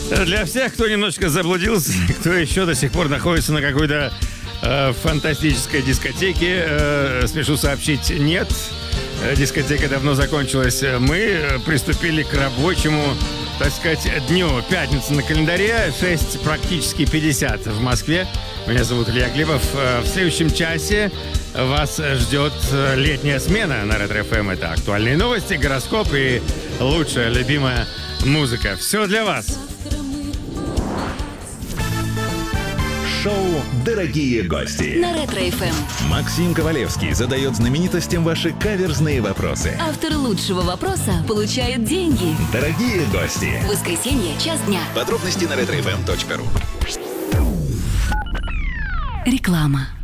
Для всех, кто немножечко заблудился, кто еще до сих пор находится на какой-то фантастической дискотеке, спешу сообщить, нет. Дискотека давно закончилась. Мы приступили к рабочему, так сказать, дню. Пятница на календаре, 6, практически 50 в Москве. Меня зовут Илья Глебов. В следующем часе вас ждет летняя смена на Ретро-ФМ. Это актуальные новости, гороскоп и лучшая любимая музыка. Все для вас. Шоу «Дорогие гости» на Ретро-ФМ. Максим Ковалевский задает знаменитостям ваши каверзные вопросы. Автор лучшего вопроса получает деньги. Дорогие гости. Воскресенье, час дня. Подробности на retrofm.ru. Реклама.